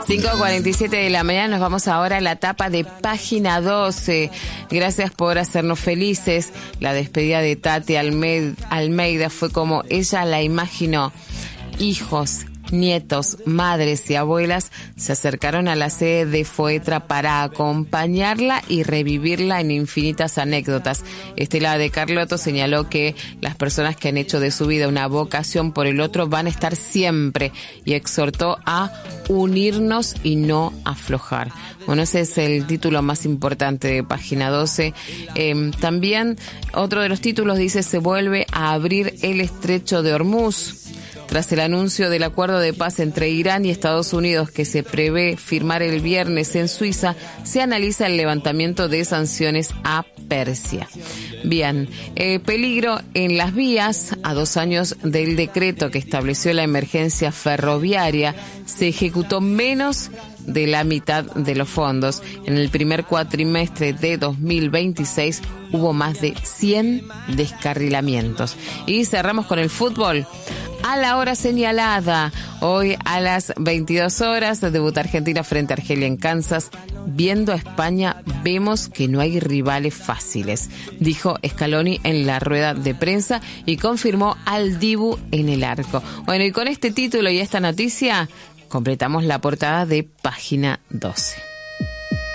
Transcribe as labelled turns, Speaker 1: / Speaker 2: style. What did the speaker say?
Speaker 1: 5:47 de la mañana, nos vamos ahora a la tapa de Página 12. Gracias por hacernos felices. La despedida de Tati Almeida fue como ella la imaginó. Hijos, nietos, madres y abuelas se acercaron a la sede de Foetra para acompañarla y revivirla en infinitas anécdotas. Estela de Carlotto señaló que las personas que han hecho de su vida una vocación por el otro van a estar siempre y exhortó a unirnos y no aflojar. Bueno, ese es el título más importante de Página 12. También otro de los títulos dice: se vuelve a abrir el estrecho de Hormuz. Tras el anuncio del acuerdo de paz entre Irán y Estados Unidos que se prevé firmar el viernes en Suiza, se analiza el levantamiento de sanciones a Persia. Bien, peligro en las vías. A 2 años del decreto que estableció la emergencia ferroviaria, se ejecutó menos de la mitad de los fondos. En el primer cuatrimestre de 2026 hubo más de 100 descarrilamientos. Y cerramos con el fútbol. A la hora señalada, hoy a las 22 horas, debuta Argentina frente a Argelia en Kansas. Viendo a España, vemos que no hay rivales fáciles, dijo Scaloni en la rueda de prensa y confirmó al Dibu en el arco. Bueno, y con este título y esta noticia, completamos la portada de Página 12.